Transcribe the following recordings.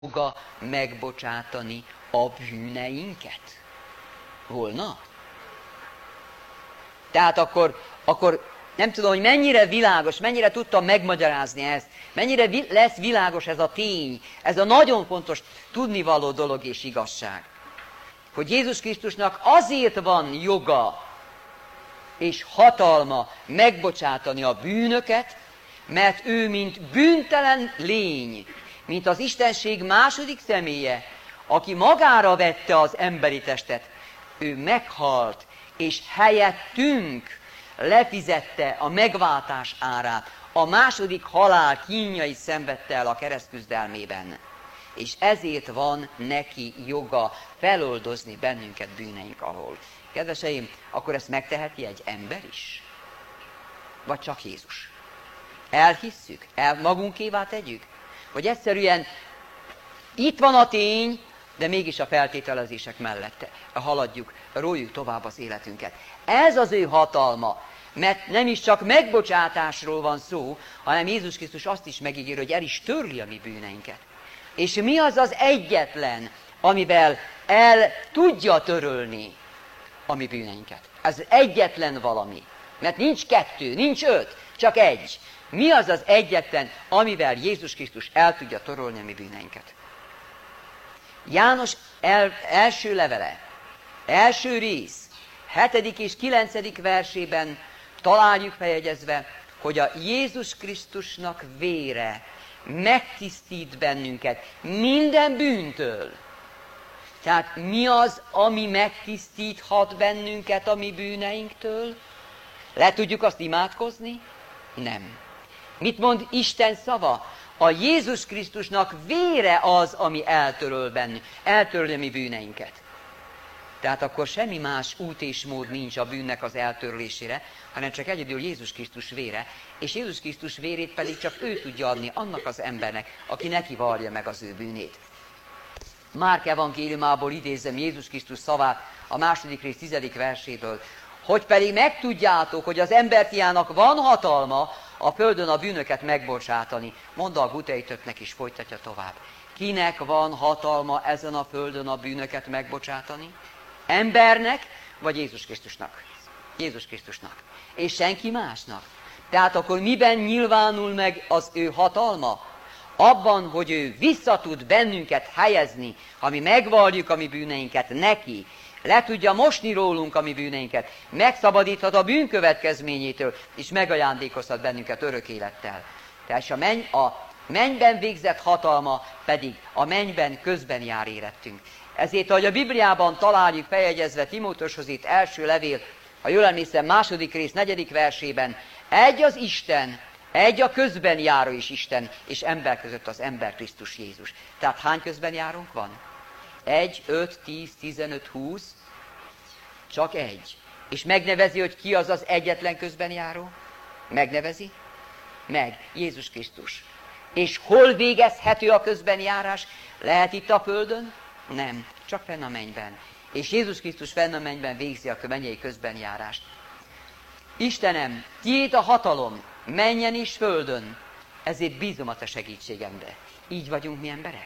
joga megbocsátani a bűneinket? Volna? Tehát akkor nem tudom, hogy mennyire világos, mennyire tudtam megmagyarázni ezt, mennyire lesz világos ez a tény, ez a nagyon fontos tudnivaló dolog és igazság. Hogy Jézus Krisztusnak azért van joga és hatalma megbocsátani a bűnöket, mert ő, mint bűntelen lény, mint az Istenség második személye, aki magára vette az emberi testet, ő meghalt, és helyettünk lefizette a megváltás árát, a második halál kínjait szenvedte el a keresztküzdelmében. És ezért van neki joga feloldozni bennünket bűneink alól. Kedveseim, akkor ezt megteheti egy ember is? Vagy csak Jézus? Elhisszük? Magunkévá tegyük? Vagy egyszerűen itt van a tény, de mégis a feltételezések mellette haladjuk, róljuk tovább az életünket. Ez az ő hatalma, mert nem is csak megbocsátásról van szó, hanem Jézus Krisztus azt is megígér, hogy el is törli a mi bűneinket. És mi az az egyetlen, amivel el tudja törölni a mi bűneinket? Ez egyetlen valami. Mert nincs kettő, nincs öt, csak egy. Mi az az egyetlen, amivel Jézus Krisztus el tudja törölni a mi bűneinket? János első levele, első rész, 7. és 9. versében találjuk feljegyezve, hogy a Jézus Krisztusnak vére megtisztít bennünket minden bűntől. Tehát mi az, ami megtisztíthat bennünket a mi bűneinktől? Le tudjuk azt imádkozni? Nem. Mit mond Isten szava? A Jézus Krisztusnak vére az, ami eltörli a mi bűneinket. Tehát akkor semmi más út és mód nincs a bűnnek az eltörlésére, hanem csak egyedül Jézus Krisztus vére, és Jézus Krisztus vérét pedig csak ő tudja adni annak az embernek, aki neki vallja meg az ő bűnét. Márk evangéliumából idézem Jézus Krisztus szavát a 2. rész 10. verséből, hogy pedig megtudjátok, hogy az emberfiának van hatalma a földön a bűnöket megbocsátani. Mondta a gutejtöknek is, folytatja tovább. Kinek van hatalma ezen a földön a bűnöket megbocsátani? Embernek, vagy Jézus Krisztusnak? Jézus Krisztusnak. És senki másnak. Tehát akkor miben nyilvánul meg az ő hatalma? Abban, hogy ő vissza tud bennünket helyezni, ha mi megvalljuk a mi bűneinket neki, le tudja mosni rólunk a mi bűneinket, megszabadíthat a bűnkövetkezményétől, és megajándékozhat bennünket örök élettel. Tehát a mennyben végzett hatalma pedig a mennyben közben jár érettünk. Ezért, ahogy a Bibliában találjuk feljegyezve Timóteushoz itt első levél, ha jól emlékszem, 2. rész 4. versében, egy az Isten, egy a közben járó is Isten, és ember között az ember Krisztus Jézus. Tehát hány közben járónk van? 1, 5, 10, 15, 20, csak egy. És megnevezi, hogy ki az az egyetlen közben járó? Megnevezi? Meg, Jézus Krisztus. És hol végezhető a közbenjárás? Lehet itt a földön? Nem, csak fenn a mennyben. És Jézus Krisztus fenn a mennyben végzi a mennyei közbenjárást. Istenem, tiéd a hatalom, mennyen is földön, ezért bízom a te segítségembe. Így vagyunk mi emberek.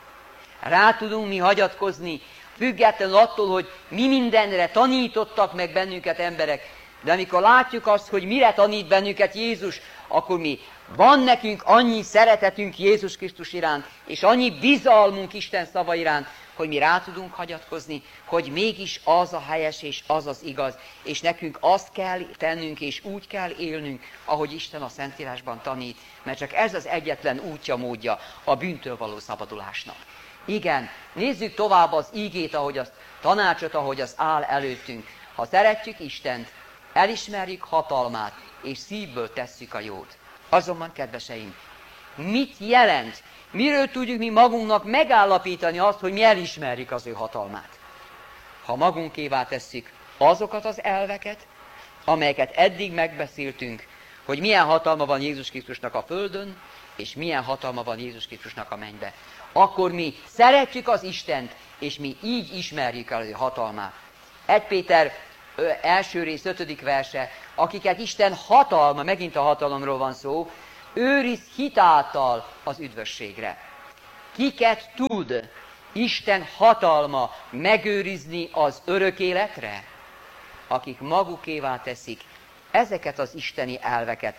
Rá tudunk mi hagyatkozni, függetlenül attól, hogy mi mindenre tanítottak meg bennünket emberek, de amikor látjuk azt, hogy mire tanít bennünket Jézus, akkor van nekünk annyi szeretetünk Jézus Krisztus iránt, és annyi bizalmunk Isten szava iránt, hogy mi rá tudunk hagyatkozni, hogy mégis az a helyes és az az igaz, és nekünk azt kell tennünk, és úgy kell élnünk, ahogy Isten a Szentírásban tanít, mert csak ez az egyetlen útja, módja a bűntől való szabadulásnak. Igen, nézzük tovább az ígét, ahogy az tanácsot, ahogy az áll előttünk. Ha szeretjük Istent, elismerjük hatalmát, és szívből tesszük a jót. Azonban, kedveseim, mit jelent? Miről tudjuk mi magunknak megállapítani azt, hogy mi elismerjük az ő hatalmát? Ha magunkévá tesszük azokat az elveket, amelyeket eddig megbeszéltünk, hogy milyen hatalma van Jézus Krisztusnak a földön, és milyen hatalma van Jézus Krisztusnak a mennybe, akkor mi szeretjük az Istent, és mi így ismerjük el ő hatalmát. 1 Péter első rész 5. verse, akiket Isten hatalma, megint a hatalomról van szó, őriz hitáltal az üdvösségre. kiket tud Isten hatalma megőrizni az örök életre? Akik magukévá teszik ezeket az isteni elveket,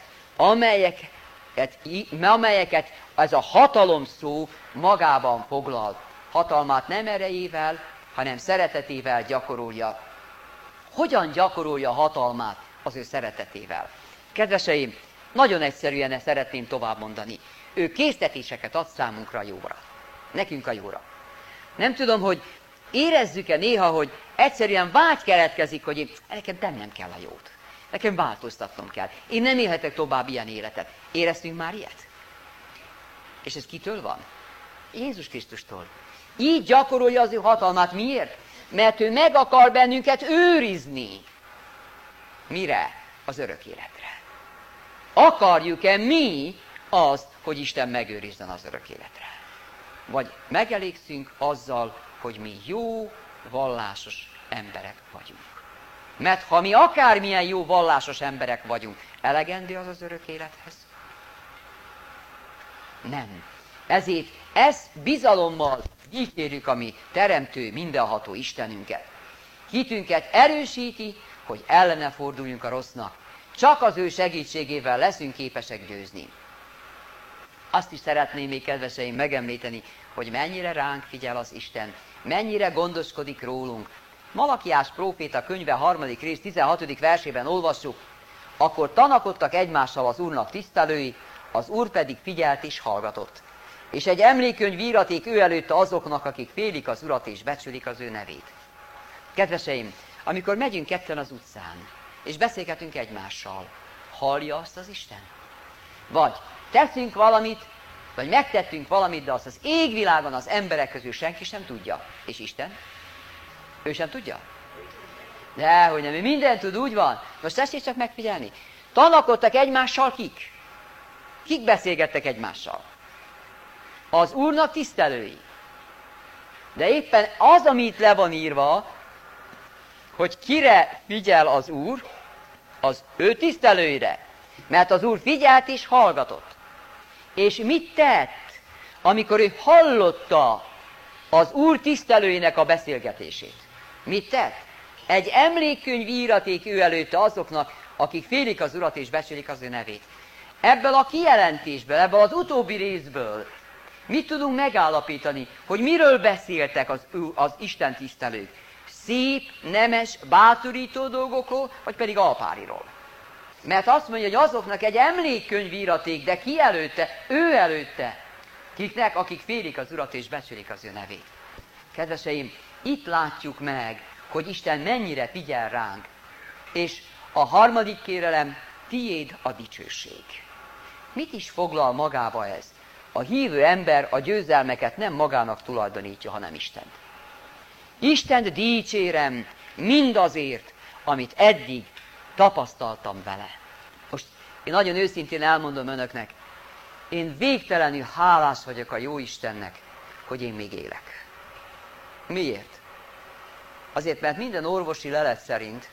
amelyeket ez a hatalom szó magában foglal. Hatalmát nem erejével, hanem szeretetével gyakorolja. Hogyan gyakorolja hatalmát? Az ő szeretetével. Kedveseim, nagyon egyszerűen ezt szeretném tovább mondani. Ő késztetéseket ad számunkra a jóra. Nekünk a jóra. Nem tudom, hogy érezzük-e néha, hogy egyszerűen vágy keletkezik, hogy nekem tennem kell a jót. Nekem változtatnom kell. Én nem élhetek tovább ilyen életet. Éreztünk már ilyet? És ez kitől van? Jézus Krisztustól. Így gyakorolja az ő hatalmát. Miért? Mert ő meg akar bennünket őrizni. Mire? Az örök életre. Akarjuk-e mi azt, hogy Isten megőrizzen az örök életre? Vagy megelégszünk azzal, hogy mi jó, vallásos emberek vagyunk. Mert ha mi akármilyen jó, vallásos emberek vagyunk, elegendő az az örök élethez? Nem. Ezért ezt bizalommal dicsérjük a mi teremtő, mindenható Istenünket. Hitünket erősíti, hogy ellene forduljunk a rossznak. Csak az ő segítségével leszünk képesek győzni. Azt is szeretném még, kedveseim, megemlíteni, hogy mennyire ránk figyel az Isten, mennyire gondoskodik rólunk. Malakiás próféta könyve 3. rész 16. versében olvassuk: akkor tanakodtak egymással az Úrnak tisztelői, az Úr pedig figyelt és hallgatott. És egy emlékkönyv íraték ő előtte azoknak, akik félik az Urat és becsülik az ő nevét. Kedveseim, amikor megyünk ketten az utcán, és beszélgetünk egymással, hallja azt az Isten? Vagy teszünk valamit, vagy megtettünk valamit, de azt az égvilágon az emberek közül senki sem tudja. És Isten? Ő sem tudja? Dehogy nem, ő mindent tud, úgy van. Most tessék csak megfigyelni. Tanakodtak egymással kik? Kik beszélgettek egymással? Az Úrnak tisztelői. De éppen az, amit le van írva, hogy kire figyel az Úr, az ő tisztelőire. Mert az Úr figyelt és hallgatott. És mit tett, amikor ő hallotta az Úr tisztelőinek a beszélgetését? Mit tett? Egy emlékkönyv íraték ő előtte azoknak, akik félik az Urat és becsülik az ő nevét. Ebből a kijelentésből, ebből az utóbbi részből mit tudunk megállapítani, hogy miről beszéltek az Isten tisztelők? Szép, nemes, bátorító dolgokról, vagy pedig alpáriról? Mert azt mondja, hogy azoknak egy emlékkönyv íraték, de ki előtte? Ő előtte. Kiknek? Akik félik az Urat és becsülik az ő nevét. Kedveseim, itt látjuk meg, hogy Isten mennyire figyel ránk. És a harmadik kérelem, tiéd a dicsőség. Mit is foglal magába ez? A hívő ember a győzelmeket nem magának tulajdonítja, hanem Istent. Istent dicsérem mindazért, amit eddig tapasztaltam vele. Most én nagyon őszintén elmondom önöknek, én végtelenül hálás vagyok a jó Istennek, hogy én még élek. Miért? Azért, mert minden orvosi lelet szerint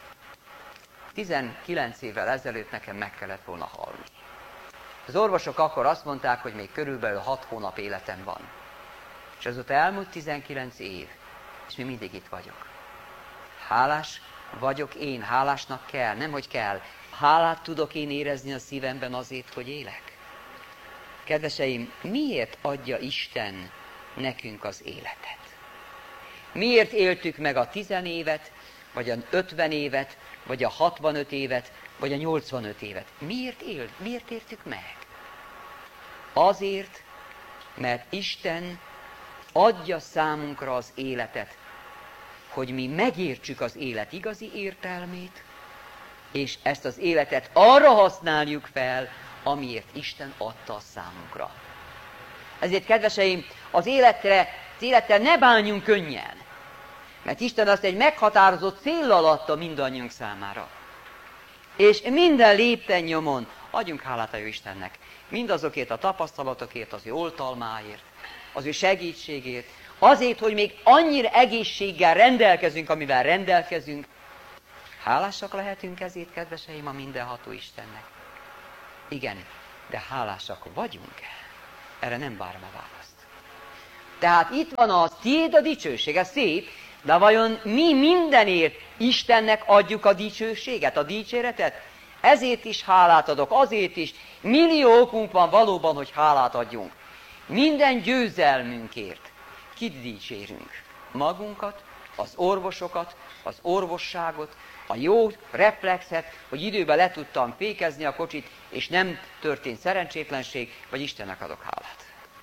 19 évvel ezelőtt nekem meg kellett volna halni. Az orvosok akkor azt mondták, hogy még körülbelül 6 hónap életem van. És azóta elmúlt 19 év, és még mindig itt vagyok. Hálás vagyok én, hálásnak kell, nem hogy kell. Hálát tudok én érezni a szívemben azért, hogy élek. Kedveseim, miért adja Isten nekünk az életet? Miért éltük meg a 10 évet, vagy a 50 évet, vagy a 65 évet, vagy a 85 évet? Miért értük meg? Azért, mert Isten adja számunkra az életet, hogy mi megértsük az élet igazi értelmét, és ezt az életet arra használjuk fel, amiért Isten adta a számunkra. Ezért, kedveseim, az élettel ne bánjunk könnyen, mert Isten azt egy meghatározott céllal adta mindannyiunk számára. És minden lépten nyomon adjunk hálát a jó Istennek. Mindazokért a tapasztalatokért, az ő oltalmáért, az ő segítségért, azért, hogy még annyira egészséggel rendelkezünk, amivel rendelkezünk. Hálásak lehetünk ezért, kedveseim, a mindenható Istennek. Igen, de hálásak vagyunk-e? Erre nem várom a választ. Tehát itt van az, tiéd a dicsőség, ez szép, de vajon mi mindenért Istennek adjuk a dicsőséget, a dicséretet? Ezért is hálát adok, azért is. Millió okunk van valóban, hogy hálát adjunk. Minden győzelmünkért kit dicsérünk? Magunkat, az orvosokat, az orvosságot, a jó reflexet, hogy időben le tudtam fékezni a kocsit, és nem történt szerencsétlenség, vagy Istennek adok hálát.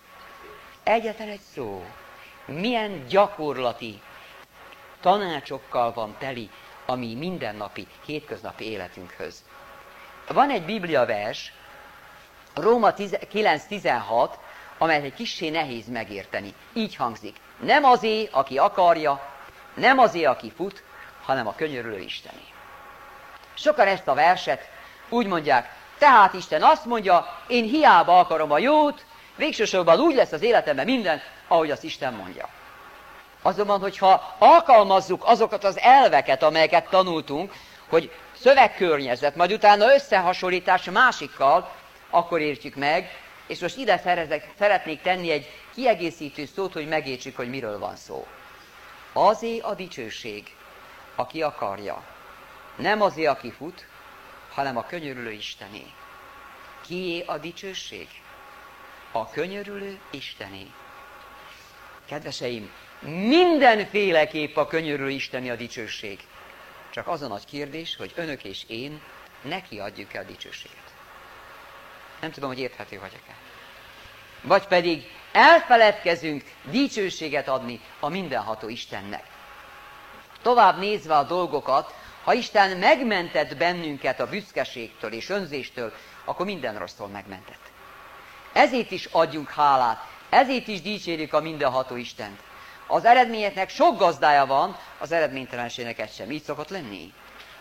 Egyetlen egy szó. Milyen gyakorlati tanácsokkal van teli a mi mindennapi, hétköznapi életünkhöz. Van egy Biblia vers, Róma 9:16, amelyet egy kissé nehéz megérteni. Így hangzik. Nem azé, aki akarja, nem azé, aki fut, hanem a könyörülő Istené. Sokan ezt a verset úgy mondják, tehát Isten azt mondja, én hiába akarom a jót, végsősorban úgy lesz az életemben minden, ahogy azt Isten mondja. Azonban, hogyha alkalmazzuk azokat az elveket, amelyeket tanultunk, hogy szövegkörnyezet, majd utána összehasonlítás másikkal, akkor értjük meg, és most ide szeretnék tenni egy kiegészítő szót, hogy megértsük, hogy miről van szó. Azé a dicsőség, aki akarja. Nem azé, aki fut, hanem a könyörülő Istené. Kié a dicsőség? A könyörülő Istené. Kedveseim, mindenféleképp a könyörülő Isteni a dicsőség. Csak az a nagy kérdés, hogy önök és én neki adjuk-e a dicsőséget. Nem tudom, hogy érthető vagyok-e. Vagy pedig elfeledkezünk dicsőséget adni a mindenható Istennek. Tovább nézve a dolgokat, ha Isten megmentett bennünket a büszkeségtől és önzéstől, akkor minden rossztól megmentett. Ezért is adjunk hálát, ezért is dicsérjük a mindenható Istent. Az eredményeknek sok gazdája van, az eredménytelenségnek ez sem. Így szokott lenni.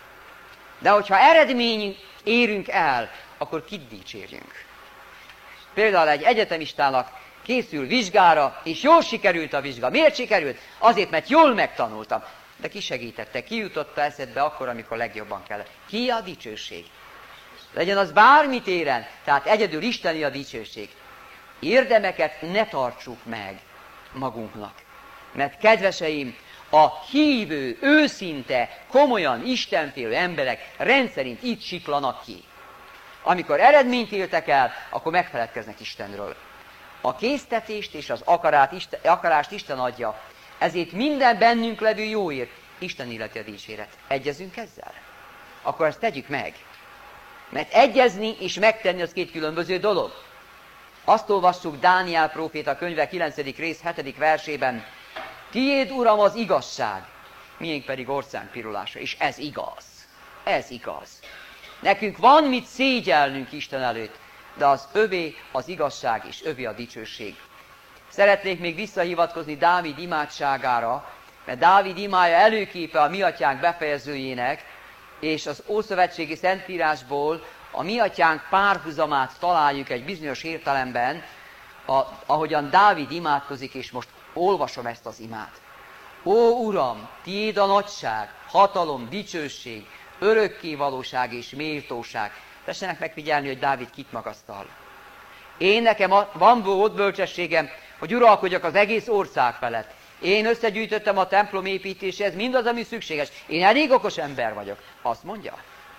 De hogyha eredmény érünk el, akkor kit dicsérjünk? Például egy egyetemistának készül vizsgára, és jól sikerült a vizsga. Miért sikerült? Azért, mert jól megtanultam. De ki segítette, ki jutotta eszedbe akkor, amikor legjobban kellett. Ki a dicsőség? Legyen az bármit éren, tehát egyedül Isteni a dicsőség. Érdemeket ne tartsuk meg magunknak. Mert kedveseim, a hívő, őszinte, komolyan istenfélő emberek rendszerint itt siklanak ki. Amikor eredményt éltek el, akkor megfeledkeznek Istenről. A késztetést és az akarást Isten adja. Ezért minden bennünk levő jóért Isten illeti a dicséret. Egyezünk ezzel? Akkor ezt tegyük meg. Mert egyezni és megtenni az két különböző dolog. Azt olvassuk Dániel próféta könyve 9. rész 7. versében. Tiéd, Uram, az igazság, miénk pedig orcánk pirulása. És ez igaz. Ez igaz. Nekünk van mit szégyelnünk Isten előtt, de az övé az igazság és övé a dicsőség. Szeretnék még visszahivatkozni Dávid imádságára, mert Dávid imája előképe a mi atyánk befejezőjének, és az Ószövetségi Szentírásból a mi atyánk párhuzamát találjuk egy bizonyos értelemben, ahogyan Dávid imádkozik, és most olvasom ezt az imát. Ó Uram, tiéd a nagyság, hatalom, dicsőség, örökkévalóság és méltóság. Tessenek megfigyelni, hogy Dávid kit magasztal. Én nekem van volt bölcsességem, hogy uralkodjak az egész ország felett. Én összegyűjtöttem a templom építéséhez mindaz, ami szükséges. Én elég okos ember vagyok. Azt mondja.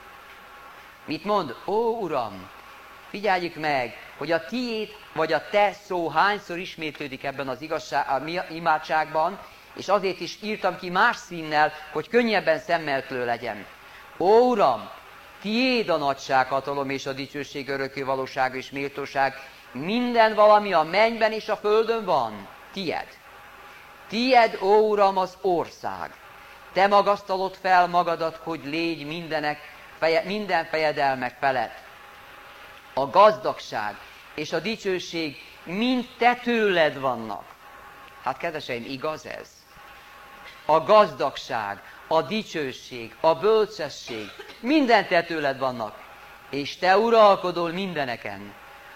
Mit mond? Ó Uram, figyeljük meg, hogy a tiéd vagy a te szó hányszor ismétlődik ebben az imádságban, és azért is írtam ki más színnel, hogy könnyebben szemmeltő legyen. Ó Uram, tiéd a nagyság, hatalom és a dicsőség, örökkévalóság és méltóság, minden valami a mennyben és a földön van. Tied. Tied, ó Uram, az ország. Te magasztalod fel magadat, hogy légy minden fejedelmek felett. A gazdagság és a dicsőség mind te tőled vannak. Hát kedveseim, igaz ez? A gazdagság, a dicsőség, a bölcsesség, minden te tőled vannak. És te uralkodol mindeneken.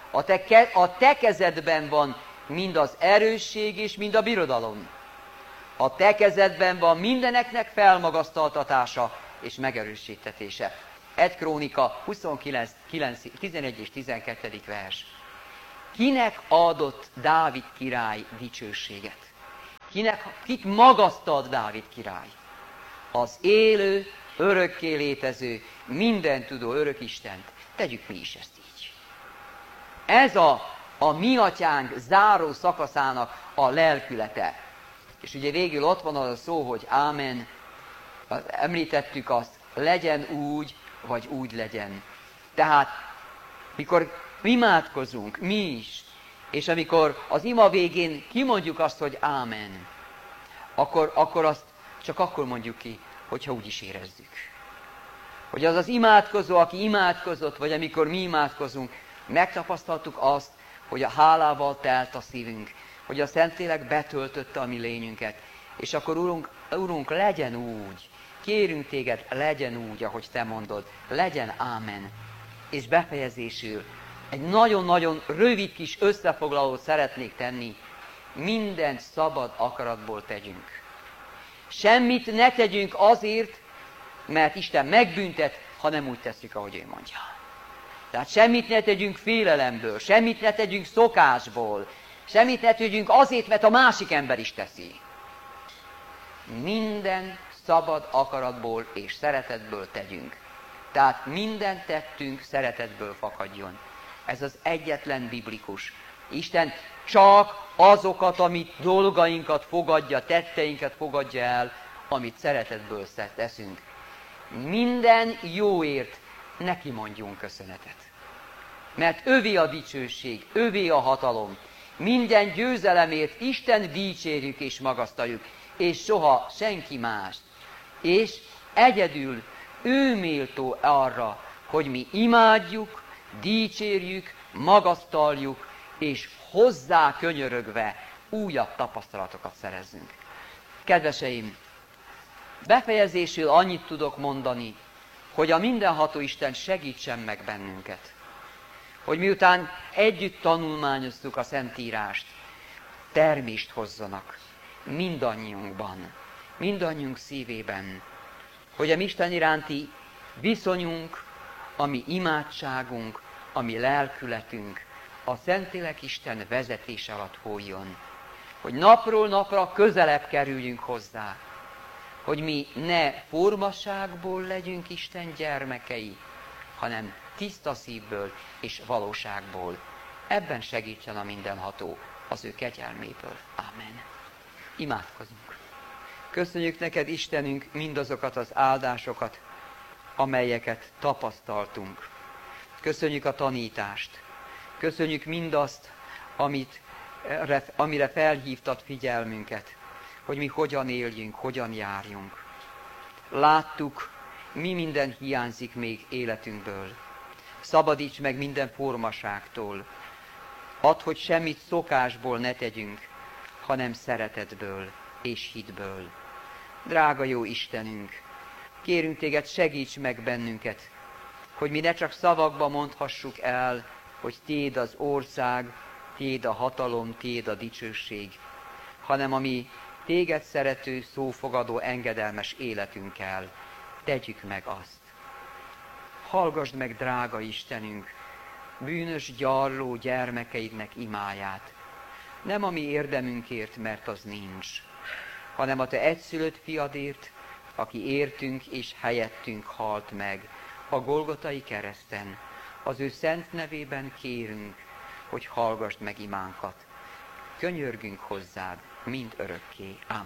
A te kezedben van mind az erősség és mind a birodalom. A te kezedben van mindeneknek felmagasztaltatása és megerősítetése. 1 Krónika 29, 11 és 12. vers. kinek adott Dávid király dicsőséget? Kit magasztalt Dávid király? Az élő, örökké létező, mindentudó örök Istent. Tegyük mi is ezt így. Ez a mi atyánk záró szakaszának a lelkülete. És ugye végül ott van az a szó, hogy ámen. Említettük azt, legyen úgy, vagy úgy legyen. Tehát, mikor imádkozunk, mi is, és amikor az ima végén kimondjuk azt, hogy ámen, akkor azt csak akkor mondjuk ki, hogyha úgy is érezzük. Hogy az az imádkozó, aki imádkozott, vagy amikor mi imádkozunk, megtapasztaltuk azt, hogy a hálával telt a szívünk, hogy a Szentlélek betöltötte a mi lényünket, és akkor Urunk, legyen úgy, kérünk téged, legyen úgy, ahogy te mondod, legyen ámen. És befejezésül egy nagyon-nagyon rövid kis összefoglalót szeretnék tenni, mindent szabad akaratból tegyünk. Semmit ne tegyünk azért, mert Isten megbüntet, ha nem úgy tesszük, ahogy ő mondja. Tehát semmit ne tegyünk félelemből, semmit ne tegyünk szokásból, semmit ne tegyünk azért, mert a másik ember is teszi. Minden szabad akaratból és szeretetből tegyünk. Tehát minden tettünk szeretetből fakadjon. Ez az egyetlen biblikus. Isten csak azokat, amit dolgainkat fogadja, tetteinket fogadja el, amit szeretetből teszünk. Minden jóért neki mondjunk köszönetet. Mert övé a dicsőség, övé a hatalom. Minden győzelemért Isten dicsérjük és magasztaljuk, és soha senki mást. És egyedül ő méltó arra, hogy mi imádjuk, dicsérjük, magasztaljuk, és hozzá könyörögve újabb tapasztalatokat szerezzünk. Kedveseim, befejezésül annyit tudok mondani, hogy a mindenható Isten segítsen meg bennünket. Hogy miután együtt tanulmányoztuk a Szentírást, termést hozzanak mindannyiunkban, mindannyiunk szívében, hogy a mi Isten iránti viszonyunk, a mi imádságunk, a mi lelkületünk a Szentlélek Isten vezetés alatt folyjon. Hogy napról napra közelebb kerüljünk hozzá. Hogy mi ne formaságból legyünk Isten gyermekei, hanem tiszta szívből és valóságból. Ebben segítsen a mindenható az ő kegyelméből. Amen. Imádkozunk. Köszönjük neked, Istenünk, mindazokat az áldásokat, amelyeket tapasztaltunk. Köszönjük a tanítást. Köszönjük mindazt, amire felhívtad figyelmünket, hogy mi hogyan éljünk, hogyan járjunk. Láttuk, mi minden hiányzik még életünkből. Szabadíts meg minden formaságtól. Add, hogy semmit szokásból ne tegyünk, hanem szeretetből és hitből. Drága jó Istenünk, kérünk téged, segíts meg bennünket, hogy mi ne csak szavakba mondhassuk el, hogy tiéd az ország, tiéd a hatalom, tiéd a dicsőség, hanem a mi téged szerető, szófogadó, engedelmes életünkkel tegyük meg azt. Hallgasd meg, drága Istenünk, bűnös, gyarló gyermekeidnek imáját. Nem a mi érdemünkért, mert az nincs, hanem a te egyszülött fiadért, aki értünk és helyettünk halt meg a Golgotai kereszten. Az ő szent nevében kérünk, hogy hallgasd meg imánkat. Könyörgünk hozzád mind örökké. Amen.